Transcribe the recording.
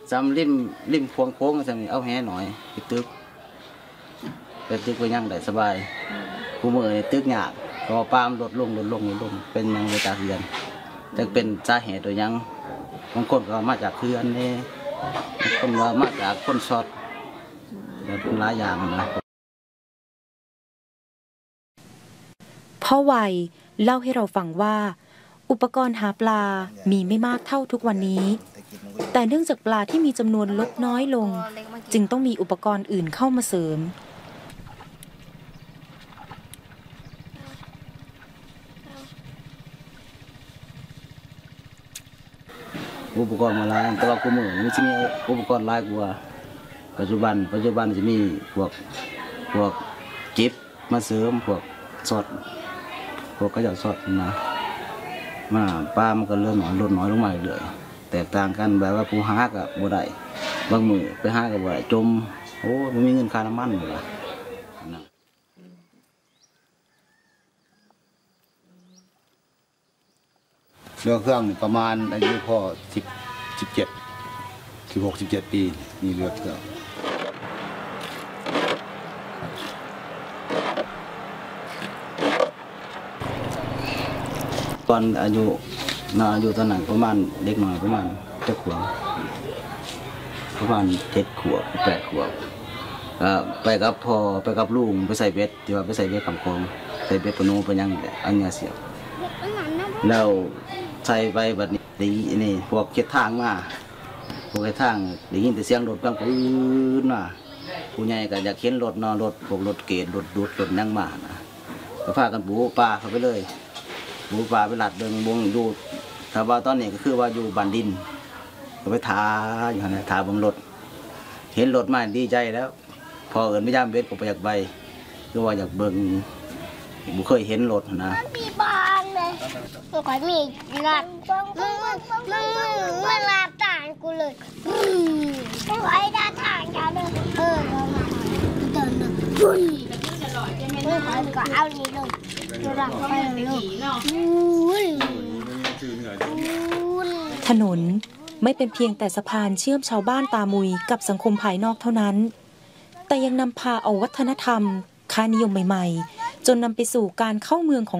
จำริมพวงโค้งจำเอาแห่หน่อยไปตึกไปยังได้สบายกูมือในตึกหยาบก็ปามลดลงเป็นยังไปจากเรือนจะเป็นสาเหตุตัวยังบางคนก็มาจากเรือนนี่บางคนก็มาจากคนช็อตเป็นหลายอย่างนะพ่อวัยเล่าให้เราฟังว่าอุปกรณ์หาปลามีไม่มากเท่าทุกวันนี้แต่เนื่องจากปลาที่มีจำนวนลดน้อยลงจึงต้องมีอุปกรณ์อื่นเข้ามาเสริมอุปกรณ์มาหลายแต่ว่ากูมือมันจะมีอุปกรณ์หลายกว่าปัจจุบันจะมีพวกจิ๊บมาเสริมพวกสดพวกกระยาสดมาปลามันก็เริ่มลดน้อยลงมาเรื่อยแตกต่างกันแบบว่าผู้หากับบ่ได้บางมือไปหากับบ่ได้จมโอ้ไม่มีเงินค่าน้ำมันเลยเรือเครื่องประมาณอายุพ่อ16-17 ปีมีเรือเครื่องตอนอายุตอนนั้นประมาณเด็กหน่อยประมาณ7 ขวบประมาณ7 ขวบ8 ขวบไปกับพ่อไปกับลุงไปใส่เบ็ดที่ว่าไปใส่เบ็ดคำคองใส่เบ็ดปนูไปยังอันเนี้ยเสียบแล้วใส่ไปแบบนี้นี่พวกเข็ดทางมาพวกเข็ดทางได้ยินแต่เสียงรถกลางคืนน่ะผู้ใหญ่ก็อยากเห็นรถรถพวกรถเกตรถดูดรถนั่งมานะก็พากันปูปลาเข้าไปเลยปูปลาไปหลัดเดินวงดูถ้าว่าตอนนี้ก็คือว่าอยู่บันดินก็ไปทาอยู่นะทาบนรถเห็นรถมาดีใจแล้วพอเอิญไม่ย่ามเบ็ดก็ไปอยากใบคือว่าอยากเบิ่งบุเคยเห็นรถนะมีบานเลยมันก็มีงัดมันลาต่างกูเลยไม่ไหวด้านทางจะเดินเดินปุ้ยไม่ไหวก็เอานี่เลยรักไปเลยถนนไม่เป็นเพียงแต่สะพานเชื่อมชาวบ้านตามุยกับสังคมภายนอกเท่านั้นแต่ยังนำพาเอาวัฒนธรรมค่านิยมใหม่ๆจนนำไปสู่การเข้าเมืองของ